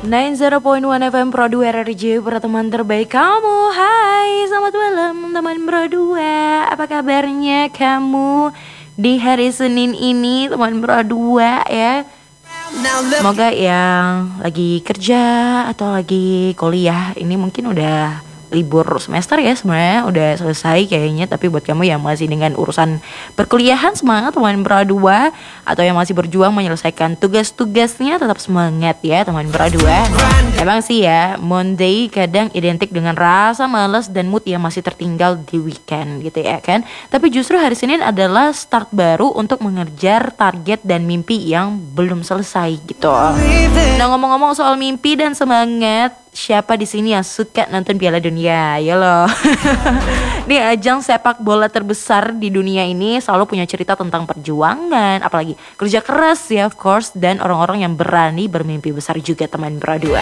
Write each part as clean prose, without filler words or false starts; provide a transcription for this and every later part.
90.1 FM Pro 2 RRJ para teman terbaik kamu. Hai, selamat malam teman Pro 2. Apa kabarnya kamu di hari Senin ini teman Pro 2 ya? Semoga yang lagi kerja atau lagi kuliah ini mungkin udah libur semester ya, sebenarnya udah selesai kayaknya. Tapi buat kamu yang masih dengan urusan perkuliahan, semangat teman Pro 2. Atau yang masih berjuang menyelesaikan tugas-tugasnya, tetap semangat ya teman Pro 2. Emang sih ya, Monday kadang identik dengan rasa malas dan mood yang masih tertinggal di weekend gitu ya kan. Tapi justru hari Senin adalah start baru untuk mengejar target dan mimpi yang belum selesai gitu. Nah, ngomong-ngomong soal mimpi dan semangat, siapa di sini yang suka nonton Piala Dunia? Ya loh. Ini ajang sepak bola terbesar di dunia ini selalu punya cerita tentang perjuangan, apalagi kerja keras ya of course, dan orang-orang yang berani bermimpi besar juga teman Pro 2.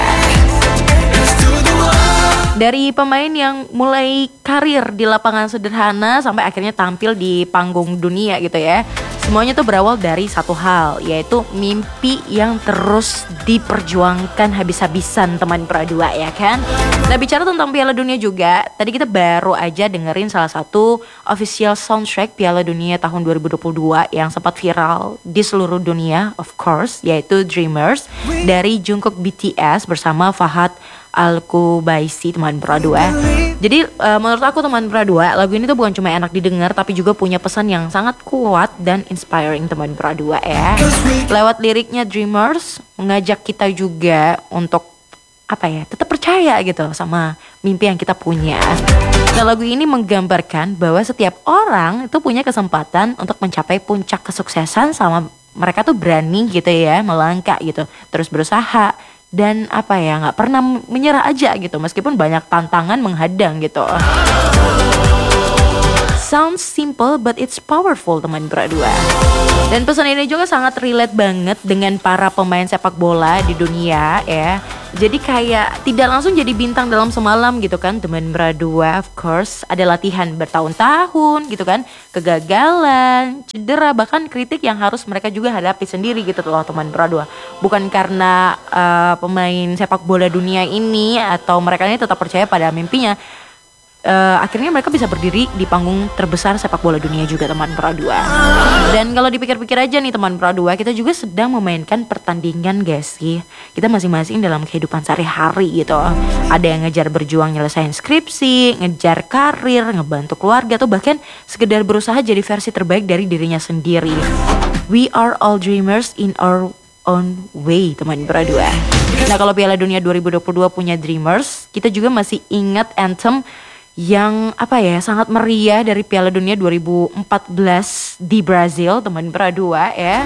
Dari pemain yang mulai karir di lapangan sederhana sampai akhirnya tampil di panggung dunia gitu ya. Semuanya tuh berawal dari satu hal, yaitu mimpi yang terus diperjuangkan habis-habisan teman Pro 2 ya kan. Nah, bicara tentang Piala Dunia juga, tadi kita baru aja dengerin salah satu official soundtrack Piala Dunia tahun 2022 yang sempat viral di seluruh dunia of course, yaitu Dreamers dari Jungkook BTS bersama Fahad Al-Qubaisi teman Pro 2. Jadi menurut aku teman Pro 2, lagu ini tuh bukan cuma enak didengar tapi juga punya pesan yang sangat kuat dan inspiring teman Pro 2 ya. Lewat liriknya Dreamers mengajak kita juga untuk tetap percaya gitu sama mimpi yang kita punya. Nah, lagu ini menggambarkan bahwa setiap orang itu punya kesempatan untuk mencapai puncak kesuksesan sama mereka tuh berani gitu ya, melangkah gitu, terus berusaha. Dan nggak pernah menyerah aja gitu meskipun banyak tantangan menghadang gitu. Sounds simple but it's powerful teman Pro 2. Dan pesan ini juga sangat relate banget dengan para pemain sepak bola di dunia ya. Jadi kayak tidak langsung jadi bintang dalam semalam gitu kan teman Pro 2. Of course ada latihan bertahun-tahun gitu kan, kegagalan, cedera, bahkan kritik yang harus mereka juga hadapi sendiri gitu loh teman Pro 2. Bukan karena pemain sepak bola dunia ini atau mereka ini tetap percaya pada mimpinya, akhirnya mereka bisa berdiri di panggung terbesar sepak bola dunia juga teman Pro 2. Dan kalau dipikir-pikir aja nih teman Pro 2, kita juga sedang memainkan pertandingan guys sih. Kita masing-masing dalam kehidupan sehari-hari gitu. Ada yang ngejar berjuang nyelesain skripsi, ngejar karir, ngebantu keluarga, atau bahkan sekedar berusaha jadi versi terbaik dari dirinya sendiri. We are all dreamers in our own way teman Pro 2. Nah, kalau Piala Dunia 2022 punya Dreamers, kita juga masih ingat anthem yang sangat meriah dari Piala Dunia 2014 di Brazil teman Pro 2 ya,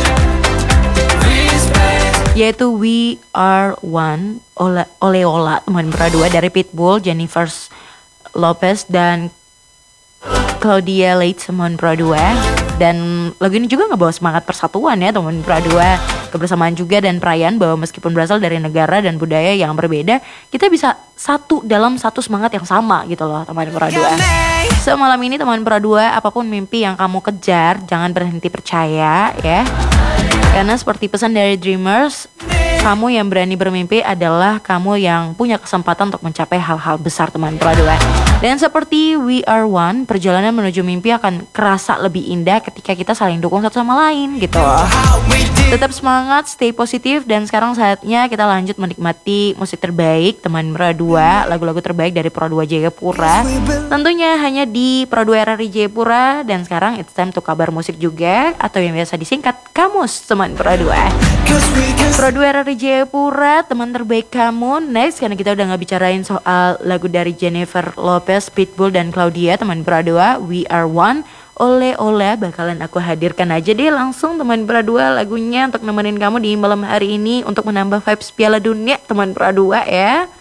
yaitu We Are One Ole Ola teman Pro 2 dari Pitbull, Jennifer Lopez dan Claudia Leight teman Pro 2. Dan lagu ini juga ngebawa semangat persatuan ya teman Pro 2, kebersamaan juga dan perayaan bahwa meskipun berasal dari negara dan budaya yang berbeda, kita bisa satu dalam satu semangat yang sama gitu loh teman Pro 2. So malam ini teman Pro 2, apapun mimpi yang kamu kejar, jangan berhenti percaya ya. Karena seperti pesan dari Dreamers, kamu yang berani bermimpi adalah kamu yang punya kesempatan untuk mencapai hal-hal besar teman Pro 2. Dan seperti We Are One, perjalanan menuju mimpi akan kerasa lebih indah ketika kita saling dukung satu sama lain gitu. Tetap semangat, stay positif, dan sekarang saatnya kita lanjut menikmati musik terbaik teman Pro 2, lagu-lagu terbaik dari Pro 2 Jayapura. Tentunya hanya di Pro 2 RRI Jayapura. Dan sekarang it's time to kabar musik juga, atau yang biasa disingkat Kamus teman Pro 2. Pro 2 RRI Jayapura, teman terbaik kamu. Next, karena kita udah gak bicarain soal lagu dari Jennifer Lopez, Pitbull, dan Claudia teman Pro 2, We Are One Ole Ola bakalan aku hadirkan aja deh langsung teman Pro 2 lagunya untuk nemenin kamu di malam hari ini untuk menambah vibes Piala Dunia teman Pro 2 ya.